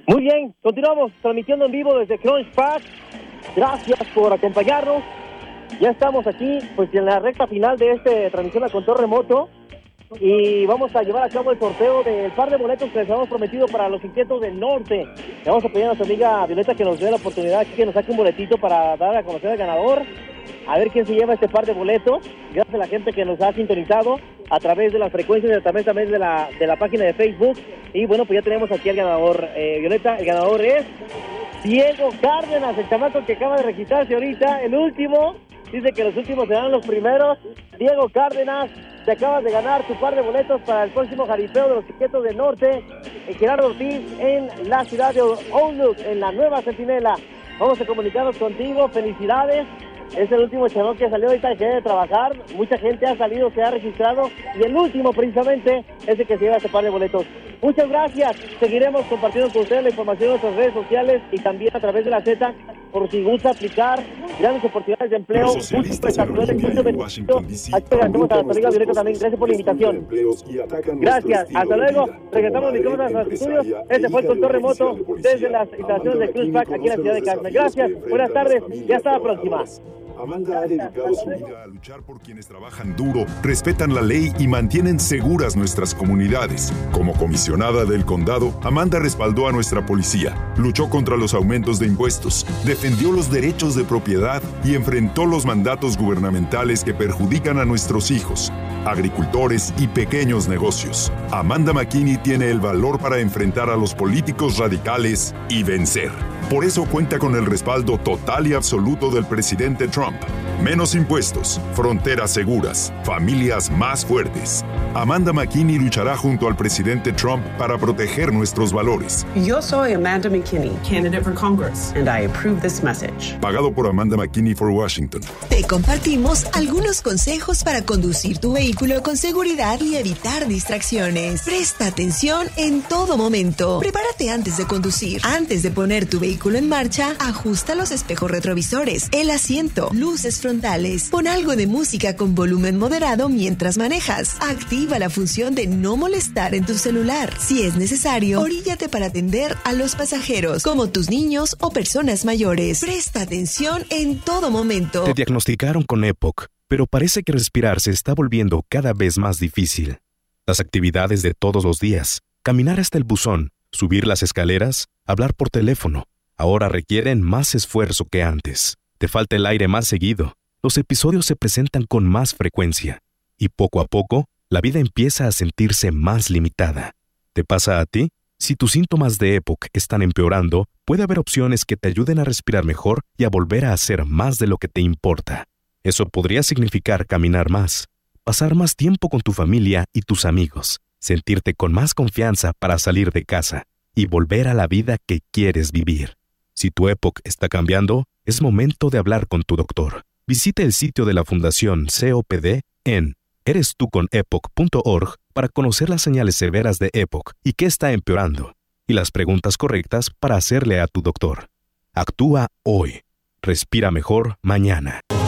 Muy bien, continuamos transmitiendo en vivo desde Crunch Park. Gracias por acompañarnos. Ya estamos aquí, pues, en la recta final de esta transmisión a control remoto. Y vamos a llevar a cabo el sorteo del par de boletos que les habíamos prometido para los Inquietos del Norte. Le vamos a pedir a nuestra amiga Violeta que nos dé la oportunidad aquí, que nos saque un boletito para dar a conocer al ganador. A ver quién se lleva este par de boletos. Gracias a la gente que nos ha sintonizado a través de las frecuencias y también de la página de Facebook. Y bueno, pues ya tenemos aquí al ganador. Violeta, el ganador es Diego Cárdenas, el chamaco que acaba de registrarse ahorita, el último. Dice que los últimos serán los primeros. Diego Cárdenas, te acabas de ganar tu par de boletos para el próximo jaripeo de los Inquietos del Norte en Gerardo Ortiz, en la ciudad de Outlook, en la Nueva Centinela. Vamos a comunicarnos contigo. Felicidades. Es el último chavón que salió ahorita de trabajar. Mucha gente ha salido, se ha registrado. Y el último, precisamente, es el que se lleva este par de boletos. Muchas gracias. Seguiremos compartiendo con ustedes la información en nuestras redes sociales y también a través de la Z, por si gusta aplicar grandes oportunidades de empleo. Los socialistas en Originaria, en Washington, D.C. Agradecemos a la amiga Violeta también. Gracias por la invitación. Gracias. Hasta luego. Regresamos a los estudios. Este fue el control remoto desde las instalaciones de Crunch Park aquí en la ciudad de Carmen. Gracias. Buenas tardes y hasta la próxima. Amanda ha dedicado su vida a luchar por quienes trabajan duro, respetan la ley y mantienen seguras nuestras comunidades. Como comisionada del condado, Amanda respaldó a nuestra policía, luchó contra los aumentos de impuestos, defendió los derechos de propiedad y enfrentó los mandatos gubernamentales que perjudican a nuestros hijos, agricultores y pequeños negocios. Amanda McKinney tiene el valor para enfrentar a los políticos radicales y vencer. Por eso cuenta con el respaldo total y absoluto del presidente Trump. Menos impuestos, fronteras seguras, familias más fuertes. Amanda McKinney luchará junto al presidente Trump para proteger nuestros valores. Yo soy Amanda McKinney, candidate for Congress, and I approve this message. Pagado por Amanda McKinney for Washington. Te compartimos algunos consejos para conducir tu vehículo con seguridad y evitar distracciones. Presta atención en todo momento. Prepárate antes de conducir. Antes de poner tu vehículo en marcha, ajusta los espejos retrovisores, el asiento, luces frontales. Pon algo de música con volumen moderado mientras manejas. Activa la función de no molestar en tu celular. Si es necesario, oríllate para atender a los pasajeros, como tus niños o personas mayores. Presta atención en todo momento. Te diagnosticaron con EPOC, pero parece que respirar se está volviendo cada vez más difícil. Las actividades de todos los días, caminar hasta el buzón, subir las escaleras, hablar por teléfono, ahora requieren más esfuerzo que antes. Te falta el aire más seguido. Los episodios se presentan con más frecuencia. Y poco a poco, la vida empieza a sentirse más limitada. ¿Te pasa a ti? Si tus síntomas de EPOC están empeorando, puede haber opciones que te ayuden a respirar mejor y a volver a hacer más de lo que te importa. Eso podría significar caminar más, pasar más tiempo con tu familia y tus amigos, sentirte con más confianza para salir de casa y volver a la vida que quieres vivir. Si tu EPOC está cambiando, es momento de hablar con tu doctor. Visite el sitio de la Fundación COPD en erestuconepoc.org para conocer las señales severas de EPOC y qué está empeorando, y las preguntas correctas para hacerle a tu doctor. Actúa hoy. Respira mejor mañana.